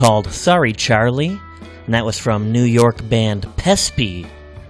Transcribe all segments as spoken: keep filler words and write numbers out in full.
called Sorry Charlie, and that was from New York band Pespy.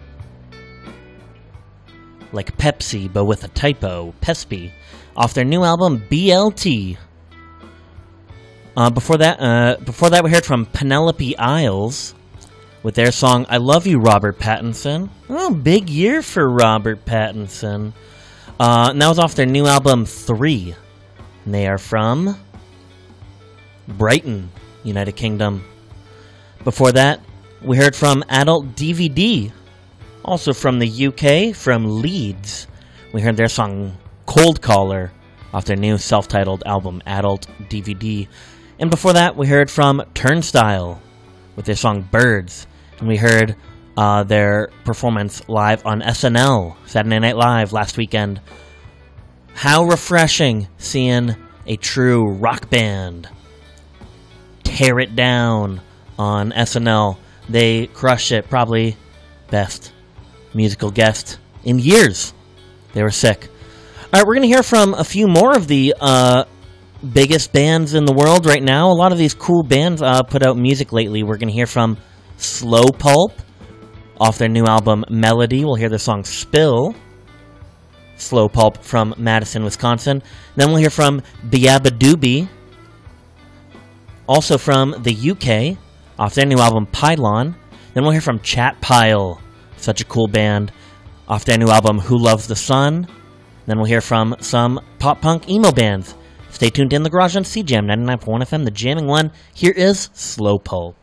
Like Pepsi, but with a typo, Pespy, off their new album B L T. Uh, before that, uh, before that, we heard from Penelope Isles with their song "I Love You, Robert Pattinson." Oh, big year for Robert Pattinson. Uh, and that was off their new album Three, and they are from Brighton, United Kingdom. Before that, we heard from Adult D V D, also from the U K, from Leeds. We heard their song Cold Caller off their new self-titled album Adult D V D. And before that, we heard from Turnstile with their song Birds. And we heard uh, their performance live on S N L, Saturday Night Live, last weekend. How refreshing seeing a true rock band tear it down on S N L. They crushed it. Probably best musical guest in years. They were sick. All right, we're going to hear from a few more of the uh, biggest bands in the world right now. A lot of these cool bands uh, put out music lately. We're going to hear from Slow Pulp off their new album Melody. We'll hear their song Spill. Slow Pulp from Madison, Wisconsin. Then we'll hear from Beabadoobie, also from the U K, off their new album Pylon. Then we'll hear from Chat Pile, such a cool band, off their new album Who Loves the Sun. Then we'll hear from some pop-punk emo bands. Stay tuned in the garage on C J M ninety-nine point one F M, the jamming one. Here is Slow Pulp.